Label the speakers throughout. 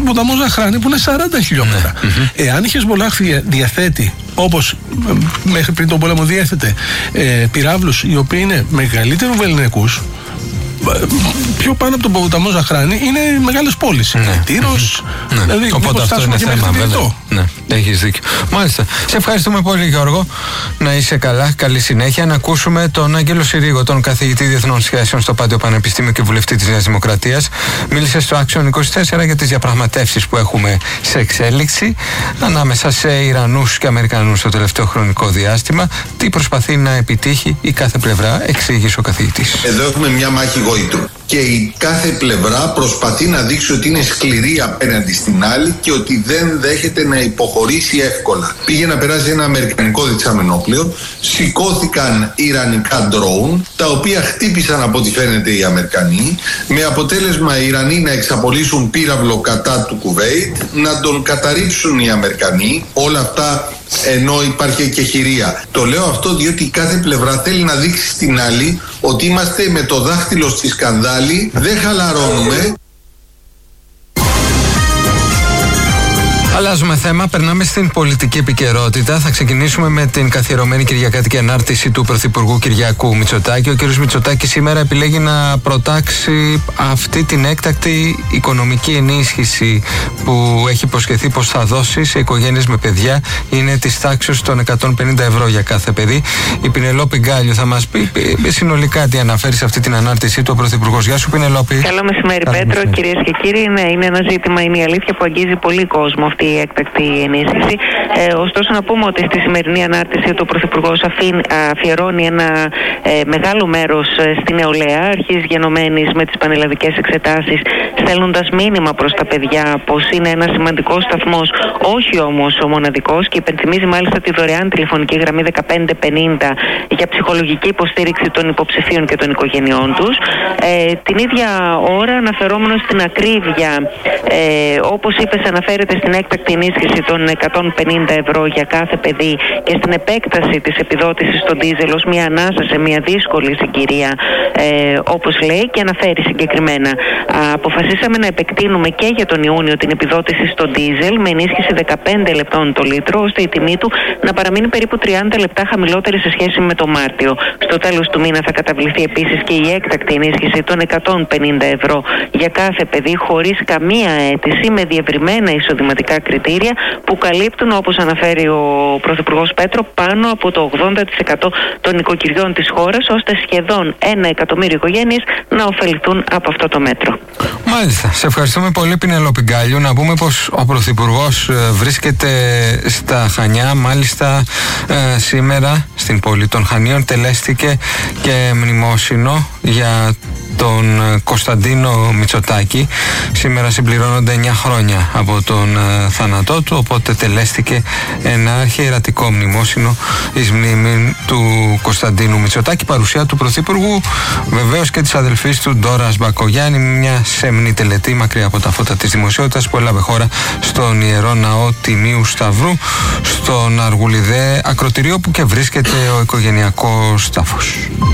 Speaker 1: ποταμό Ζαχράνη που είναι 40 χιλιόμετρα. Εάν η Χεσμολάχ διαθέτει, όπως μέχρι πριν τον πόλεμο διέθετε, πυράβλους οι οποίοι είναι μεγαλύτερου βεληνικούς, πιο πάνω από τον ποταμό Ζαχράνη είναι μεγάλες πόλεις. Τύρος, δηλαδή
Speaker 2: οπότε αυτό είναι θέμα, βέβαια. Ναι, έχεις δίκιο. Μάλιστα. Σε ευχαριστούμε πολύ, Γιώργο. Να είσαι καλά. Καλή συνέχεια. Να ακούσουμε τον Άγγελο Συρίγο, τον καθηγητή Διεθνών Σχέσεων στο Πάντιο Πανεπιστήμιο και βουλευτή της Νέας Δημοκρατίας. Μίλησε στο Action 24 για τις διαπραγματεύσεις που έχουμε σε εξέλιξη ανάμεσα σε Ιρανούς και Αμερικανούς στο τελευταίο χρονικό διάστημα. Τι προσπαθεί να επιτύχει η κάθε πλευρά, εξήγησε ο καθηγητής.
Speaker 3: Εδώ έχουμε μια μάχη γοήτρου. Και η κάθε πλευρά προσπαθεί να δείξει ότι είναι σκληρή απέναντι στην άλλη και ότι δεν δέχεται να υποχωρήσει εύκολα. Πήγε να περάσει ένα αμερικανικό δεξαμενόπλαιο, σηκώθηκαν ιρανικά ντρόουν, τα οποία χτύπησαν από ό,τι φαίνεται οι Αμερικανοί, με αποτέλεσμα οι Ιρανοί να εξαπολύσουν πύραυλο κατά του Κουβέιτ, να τον καταρρίψουν οι Αμερικανοί, όλα αυτά ενώ υπάρχει και χειρία. Το λέω αυτό διότι κάθε πλευρά θέλει να δείξει στην άλλη ότι είμαστε με το δάχτυλο στη σκανδάλη, δεν χαλαρώνουμε.
Speaker 2: Αλλάζουμε θέμα, περνάμε στην πολιτική επικαιρότητα. Θα ξεκινήσουμε με την καθιερωμένη κυριακάτικη ανάρτηση του Πρωθυπουργού Κυριάκου Μητσοτάκη. Ο κ. Μητσοτάκης σήμερα επιλέγει να προτάξει αυτή την έκτακτη οικονομική ενίσχυση που έχει υποσχεθεί πως θα δώσει σε οικογένειες με παιδιά. Είναι της τάξης των 150 ευρώ για κάθε παιδί. Η Πινελόπη Γκάλιου θα μας πει συνολικά τι αναφέρει σε αυτή την ανάρτησή του ο Πρωθυπουργός. Γεια σου, Πινελόπη.
Speaker 4: Καλό μεσημέρι, Πέτρο, κυρίες και κύριοι. Ναι, είναι ένα ζήτημα, είναι η αλήθεια, που αγγίζει πολύ κόσμο αυτή η έκτακτη ενίσχυση. Ωστόσο, να πούμε ότι στη σημερινή ανάρτηση του Πρωθυπουργός αφιερώνει ένα μεγάλο μέρος στην νεολαία, αρχής γενομένης με τις πανελλαδικές εξετάσεις, στέλνοντας μήνυμα προς τα παιδιά πως είναι ένας σημαντικός σταθμός, όχι όμως ο μοναδικός, και υπενθυμίζει μάλιστα τη δωρεάν τηλεφωνική γραμμή 1550 για ψυχολογική υποστήριξη των υποψηφίων και των οικογενειών τους. Την ίδια ώρα, αναφερόμενος στην ακρίβεια, όπως είπες, αναφέρεται στην έκτακτη ενίσχυση των 150 ευρώ για κάθε παιδί και στην επέκταση της επιδότησης στον ντίζελ ως μια ανάσα σε μια δύσκολη συγκυρία, όπως λέει, και αναφέρει συγκεκριμένα: αποφασίσαμε να επεκτείνουμε και για τον Ιούνιο την επιδότηση στον ντίζελ με ενίσχυση 15 λεπτών το λίτρο, ώστε η τιμή του να παραμείνει περίπου 30 λεπτά χαμηλότερη σε σχέση με το Μάρτιο. Στο τέλος του μήνα θα καταβληθεί επίσης και η έκτακτη ενίσχυση των 150 ευρώ για κάθε παιδί, χωρίς καμία αίτηση, με διευρυμένα εισοδηματικά κριτήρια που καλύπτουν, όπως αναφέρει ο Πρωθυπουργός Πέτρο, πάνω από το 80% των νοικοκυριών της χώρας, ώστε σχεδόν 1 εκατομμύριο οικογένειες να ωφεληθούν από αυτό το μέτρο.
Speaker 2: Μάλιστα. Σε ευχαριστούμε πολύ, Πινελόπη Γκάλιου. Να πούμε πως ο Πρωθυπουργός βρίσκεται στα Χανιά. Μάλιστα σήμερα στην πόλη των Χανίων τελέστηκε και μνημόσυνο για τον Κωνσταντίνο Μητσοτάκη. Σήμερα συμπληρώνονται 9 χρόνια από τον θάνατό του, οπότε τελέστηκε ένα αρχιερατικό μνημόσυνο εις μνήμη του Κωνσταντίνου Μητσοτάκη, παρουσία του Πρωθυπουργού, βεβαίως και της αδελφής του Ντόρας Μπακογιάννη, μια σεμνή τελετή μακριά από τα φώτα της δημοσιότητας που έλαβε χώρα στον Ιερό Ναό Τιμίου Σταυρού, στον Αργουλιδέ ακροτηρίο που και βρίσκεται ο οικογενειακός τάφος.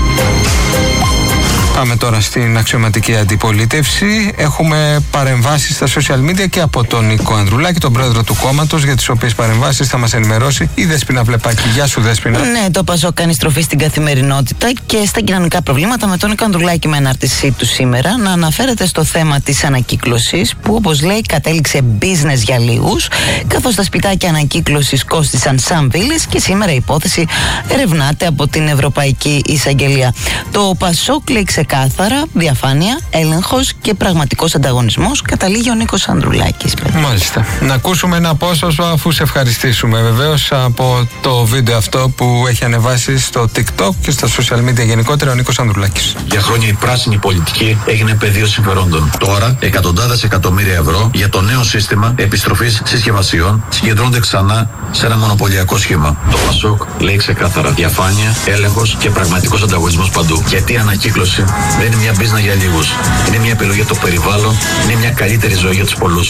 Speaker 2: Πάμε τώρα στην αξιωματική αντιπολίτευση. Έχουμε παρεμβάσεις στα social media και από τον Νίκο Ανδρουλάκη, τον πρόεδρο του κόμματος, για τις οποίες παρεμβάσεις θα μας ενημερώσει η Δέσποινα Βλεπάκη. Γεια σου, Δέσποινα.
Speaker 5: Ναι, το ΠΑΣΟΚ κάνει στροφή στην καθημερινότητα και στα κοινωνικά προβλήματα, με τον Νίκο Ανδρουλάκη με ανάρτησή του σήμερα να αναφέρεται στο θέμα της ανακύκλωσης, που όπως λέει κατέληξε business για λίγους, καθώς τα σπιτάκια ανακύκλωσης κόστησαν σαν βίλες και σήμερα η υπόθεση ερευνάται από την Ευρωπαϊκή Εισαγγελία. Το ΠΑΣΟΚ λέει ξεκάθαρα διαφάνεια, έλεγχος και πραγματικός ανταγωνισμός, καταλήγει ο Νίκος Ανδρουλάκης.
Speaker 2: Μάλιστα. Να ακούσουμε ένα απόσπασμα αφού σε ευχαριστήσουμε βεβαίως από το βίντεο αυτό που έχει ανεβάσει στο TikTok και στα social media γενικότερα ο Νίκος Ανδρουλάκης.
Speaker 6: Για χρόνια η πράσινη πολιτική έγινε πεδίο συμφερόντων. Τώρα εκατοντάδες εκατομμύρια ευρώ για το νέο σύστημα επιστροφής συσκευασιών συγκεντρώνονται ξανά σε ένα μονοπωλιακό σχήμα. Το ΠΑΣΟΚ λέει ξεκάθαρα διαφάνεια, έλεγχος και πραγματικός ανταγωνισμός παντού. Γιατί η ανακύκλωση δεν είναι μια μπίζνα για λίγους. Είναι μια επιλογή για το περιβάλλον, είναι μια καλύτερη ζωή για τους πολλούς.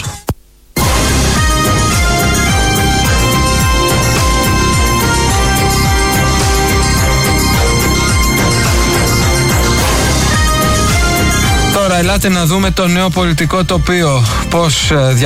Speaker 2: Τώρα ελάτε να δούμε το νέο πολιτικό τοπίο, πώς